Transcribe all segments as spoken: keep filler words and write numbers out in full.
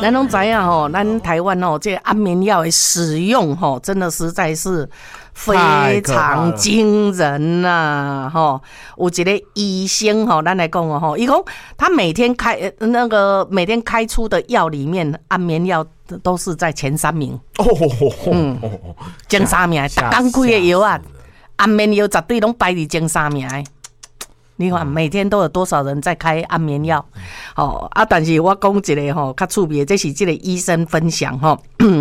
咱拢知影吼，咱台湾吼，这安眠药的使用吼，真的实在是非常惊人呐、啊！吼，有一个医生吼，咱来讲哦吼，伊讲他每天开那个每天开出的药里面，安眠药都是在前三名。 哦， 嗯，前三名，刚开的药啊，安眠药绝对拢排伫前三名的。你看每天都有多少人在开安眠药？哦啊，但是我讲一个吼，较趣味，这是这个医生分享吼。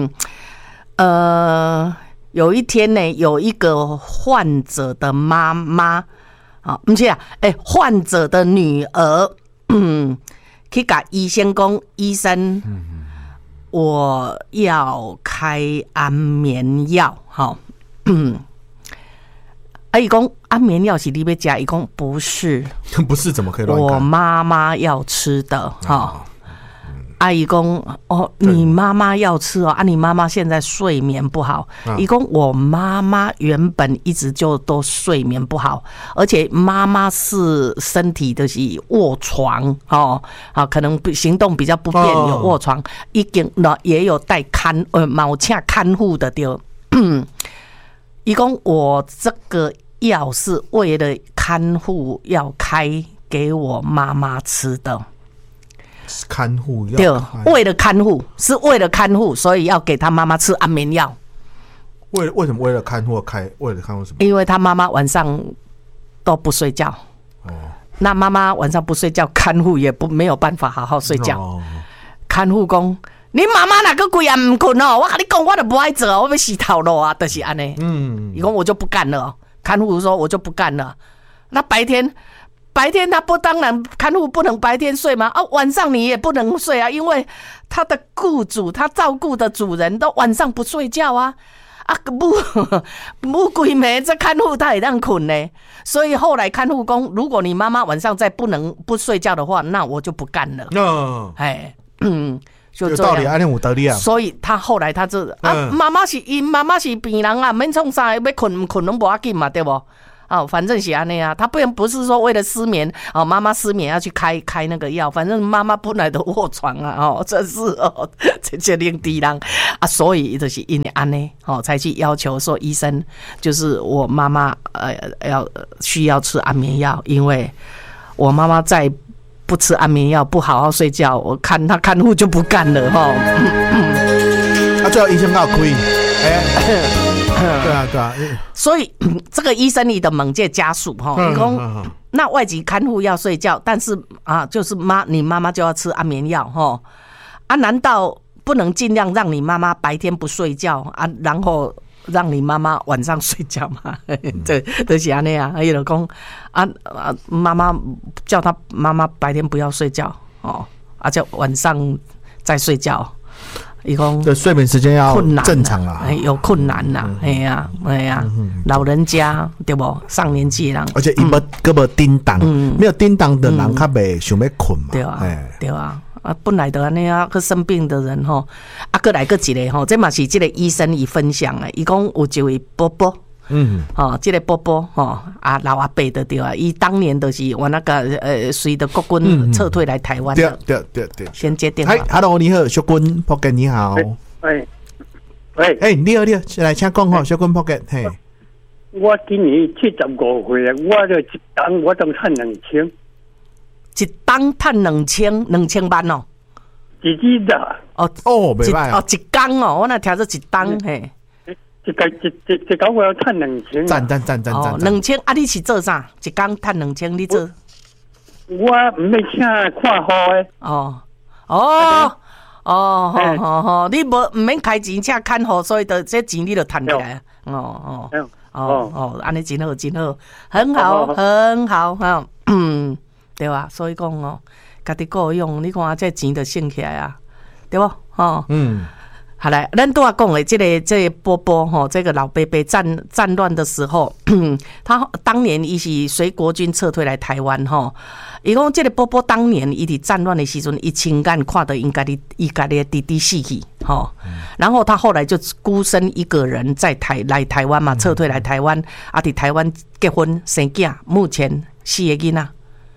呃，有一天呢，有一个患者的妈妈，啊，不是啊，哎、欸，患者的女儿，嗯，去甲医生讲，医生，我要开安眠药，哈，嗯。啊，伊讲安眠药是你要吃，伊讲不是， 不是怎么可以乱干？ 我妈妈要吃的哈。阿姨讲哦，你妈妈要吃哦，啊，你妈妈现在睡眠不好。伊讲我妈妈原本一直就都睡眠不好，而且妈妈是身体的是卧床哦，啊，可能行动比较不便，有卧床，已经也有带看呃毛请看护的对。伊讲我这个药是为了看护要开给我妈妈吃的， 看护药对，为了看护是为了看护，所以要给他妈妈吃安眠药。 为为什么为了看护开？为了看护什么？ 因为他妈妈晚上都不睡觉。哦，那妈妈晚上不睡觉，看护也不没有办法好好睡觉。哦，看护讲。你妈妈哪个鬼啊唔困哦？我跟你讲，我都不爱做，我要洗头了啊，就是安尼。嗯，伊讲我就不干了。看护说我就不干了。那白天白天他不当然看护不能白天睡吗？啊，晚上你也不能睡啊，因为他的雇主他照顾的主人都晚上不睡觉啊。啊，不不规暝这看护他也让困呢。所以后来看护讲，如果你妈妈晚上再不能不睡觉的话，那我就不干了。嗯，哎，嗯。就有道理，安尼有道理啊。 所以他后来他就啊，妈妈是因妈妈是病人啊，免创啥，要困唔困拢无要紧嘛，对不？哦，反正是安尼啊，他不不是说为了失眠哦，妈妈失眠要去开开那个药，反正妈妈本来都卧床啊，哦，这是哦，这这令敌人啊，所以就是因为安尼哦，才去要求说医生，就是我妈妈呃要需要吃安眠药，因为我妈妈在。不吃安眠药，不好好睡觉，我看他看护就不干了哈。 啊，最后医生告亏，哎，对啊对啊。 所以这个医生里的猛介家属哈，你讲那外籍看护要睡觉，但是啊，就是妈你妈妈就要吃安眠药哈。啊，难道不能尽量让你妈妈白天不睡觉啊，然后？让你妈妈晚上睡觉嘛，这就是安尼啊。伊就讲啊啊，妈妈叫他妈妈白天不要睡觉哦，啊，叫晚上再睡觉。伊讲对睡眠时间要正常啊， 有困难呐，哎呀哎呀，老人家对不？上年纪人， 而且伊无个无叮当，没有叮当的人，较袂想要困嘛， 对啊，对啊。啊，本来就安尼啊，去生病的人吼，啊，过来个一个吼，这嘛是这个医生伊分享的，伊讲有一位伯伯，嗯，吼，这个伯伯吼，啊老阿伯的对啊，伊当年就是我那个呃，随着国军撤退来台湾的， 对对对， 先接电话。 嗨 ，Hello， 你好，小军伯格你好， 喂，喂， 哎，你好你好，来请讲吼，小军伯格，嘿， 我今年七十五岁啊，我就一当我当趁两千。 一当赚两千两千万哦， 自己的哦哦，袂歹哦，一工哦，我那听着一当嘿， 一个一一一工我要赚两千， 赞赞赞赞赞， 两千啊！你是做啥？一工赚两千，你做？ 我唔要请看护的。 哦哦哦，好好好，你无唔免开钱请看护，所以的这钱你就赚起来。哦哦哦哦，安尼真好真好，很好很好哈，嗯。对吧？所以讲哦，家己够用，你看这钱就省起来啊，对不？哦，嗯，好来，咱都要讲的这个这个波波哈，这个老伯伯战战乱的时候，他当年伊是随国军撤退来台湾哈。伊讲这个波波当年伊伫战乱的时阵，伊亲眼看到应该的伊家的弟弟死去哈，然后他后来就孤身一个人在台来台湾嘛，撤退来台湾，啊，伫台湾结婚生囝，目前四个囡仔。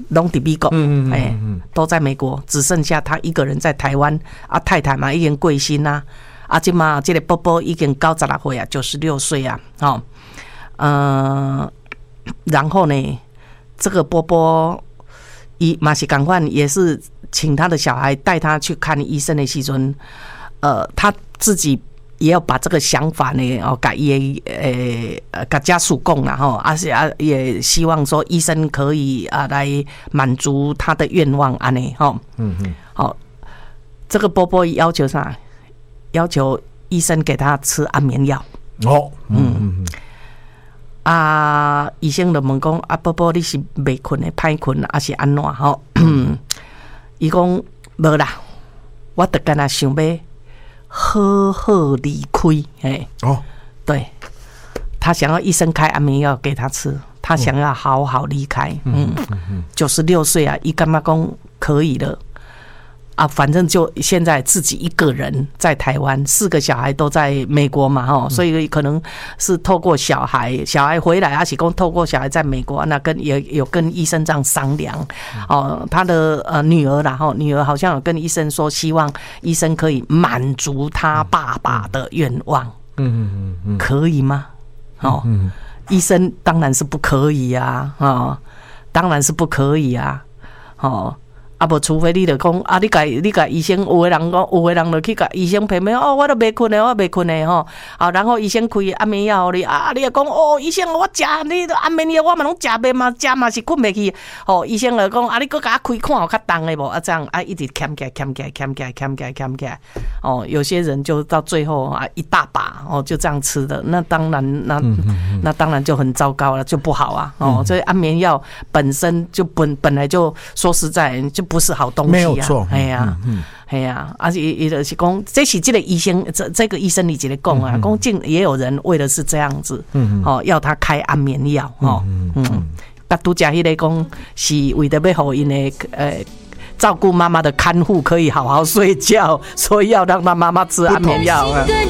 拢伫美国， 嗯嗯哎、 嗯都在美国，只剩下他一个人在台湾。啊，太太嘛已经过身啦，啊，即嘛这个波波已经九十六岁啊，九十六岁啊，哦，呃，然后呢，这个波波伊嘛是同款，也是请他的小孩带他去看医生的时阵，呃，他自己也要把这个想法呢，哦，甲伊诶呃，甲家属讲啦吼，啊是啊，也希望说医生可以啊来满足他的愿望安尼吼， 嗯嗯， 好，这个波波要求啥？要求医生给他吃安眠药。 哦，嗯嗯啊，医生就问讲啊，波波你是未困的、歹困还是安怎吼？伊讲无啦，我得干那想要好好离开。哎， 哦， 对，他想要医生开安眠药给他吃，他想要好好离开。嗯，九十六岁啊，伊干嘛讲可以了？啊，反正就现在自己一个人在台湾，四个小孩都在美国嘛，哈，所以可能是透过小孩，小孩回来，阿喜公透过小孩在美国，那跟也有跟医生这样商量，哦，他的呃女儿啦，哈，女儿好像有跟医生说，希望医生可以满足他爸爸的愿望， 嗯嗯嗯， 可以吗？哦，医生当然是不可以啊，哦，当然是不可以啊，哦。啊，无除非你就讲啊，你甲你甲医生，有的人讲，有的人就去甲医生骗骗哦，我都袂困的，我袂困的吼。啊，然后医生开安眠药互你啊，你也讲哦，医生我食你安眠药，我嘛拢食袂嘛，食嘛是困袂去。哦，医生就讲啊，你搁甲我开看有较重的无？啊，这样啊，一直欠起来，欠起来，欠起来，欠起来，欠起来。哦，有些人就到最后啊，一大把哦，就这样吃的，那当然那那当然就很糟糕了，就不好啊。哦，这安眠药本身就本本来就说实在就。不是好东西啊， 没有错， 哎呀，哎呀，而且也就是讲，这是这个医生，这这个医生你直接讲啊，讲竟也有人为的是这样子，哦，要他开安眠药，哦，嗯，那拄则迄个讲是为了要让因的呃照顾妈妈的看护可以好好睡觉，所以要让他妈妈吃安眠药啊。